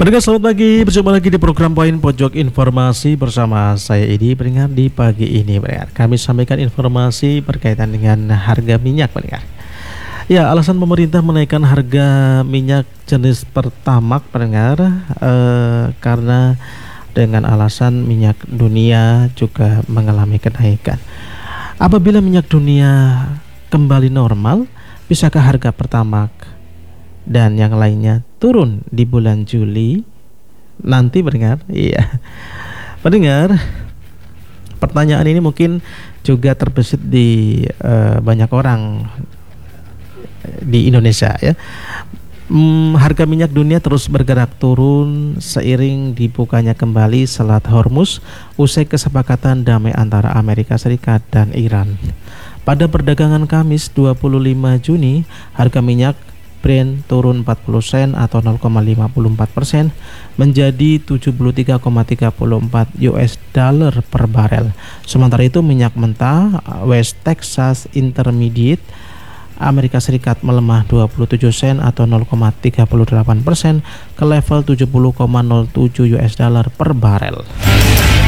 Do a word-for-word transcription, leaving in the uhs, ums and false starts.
Pendengar selamat pagi, berjumpa lagi di program Poin Pojok Informasi bersama saya Edi. Pendengar, di pagi ini pendengar, kami sampaikan informasi berkaitan dengan harga minyak pendengar. Ya, alasan pemerintah menaikkan harga minyak jenis Pertamax pendengar eh, karena dengan alasan minyak dunia juga mengalami kenaikan. Apabila minyak dunia kembali normal, bisakah harga Pertamax dan yang lainnya turun di bulan Juli nanti pendengar? Iya. Pendengar, pertanyaan ini mungkin juga terbesit di uh, banyak orang di Indonesia ya. Hmm, harga minyak dunia terus bergerak turun seiring dibukanya kembali Selat Hormuz usai kesepakatan damai antara Amerika Serikat dan Iran. Pada perdagangan Kamis dua puluh lima Juni, harga minyak Brent turun empat puluh sen atau nol koma lima empat persen menjadi tujuh puluh tiga koma tiga empat U S dollar per barel. Sementara itu minyak mentah West Texas Intermediate Amerika Serikat melemah dua puluh tujuh sen atau nol koma tiga delapan persen ke level tujuh puluh koma nol tujuh U S dollar per barel.